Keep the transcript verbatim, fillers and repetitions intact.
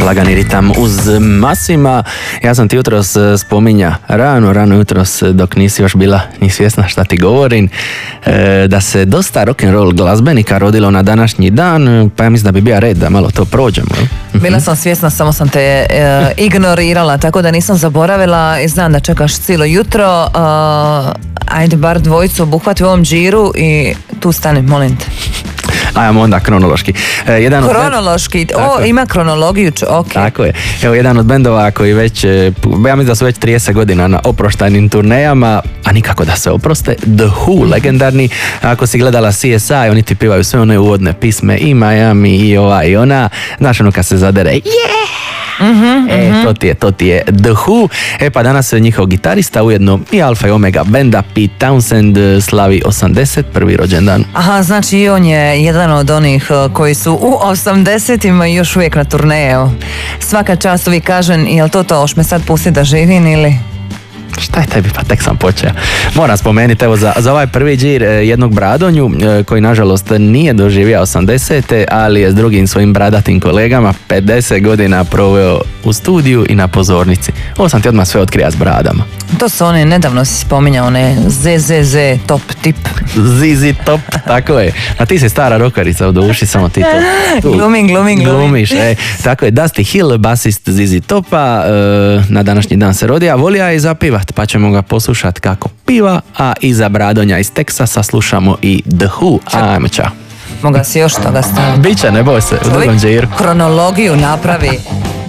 lagani ritam uz Masima. Ja sam ti jutros spominja rano, rano jutros dok nisi još bila ni svjesna šta ti govorim, da se dosta rock'n'roll glazbenika rodilo na današnji dan, pa ja mislim da bi bio red da malo to prođemo. Bila sam svjesna, samo sam te e, ignorirala, tako da nisam zaboravila i znam da čekaš cijelo jutro. Uh, ajde bar dvojicu obuhvati u ovom džiru i tu stani, molim te. Ajmo onda kronološki. E, jedan kronološki, od... o, ima kronologiju, ok. Tako je. Evo, jedan od bendova koji već, ja mislim da su već trideset godina na oproštajnim turnejama, a nikako da se oproste, The Who, legendarni. Ako si gledala C S I, oni ti pivaju sve one uvodne pisme, i Miami, i ova, i ona. Znaš, ono kad se zadere, yeah! Mm-hmm, e, mm-hmm. to ti je, to ti je The Who. E pa danas njihov gitarista, ujedno i Alfa i Omega benda, Pete Townshend, slavi osamdeset prvi rođendan. Aha, znači i on je jedan od onih koji su u osamdesetima i još uvijek na turneju. Svaka čast, uvijek kažem, jel to to, oš me sad pusti da živim ili... Šta je tebi, pa tek sam počeo. Moram spomenuti, evo, za, za ovaj prvi džir jednog Bradonju, koji nažalost nije doživio osamdesete, ali je s drugim svojim bradatim kolegama pedeset godina proveo u studiju i na pozornici. Ovo sam ti odmah sve otkrija s bradama. To su one, nedavno si spominjao, one Z Z Z top tip. Z Z top, tako je. A ti si stara rokarica u duši, samo ti to... glumim, glumim, glumiš. E. Tako je, Dusty Hill, basist Z Z Topa, e, na današnji dan se rodio, volio je i zapivat, pa ćemo ga poslušati kako piva, a iza Bradonja iz Teksasa slušamo i The Who. Ajmo, čao. Moga si još toga staviti. Biće, ne boj se, u drugom džiru. Kronologiju napravi.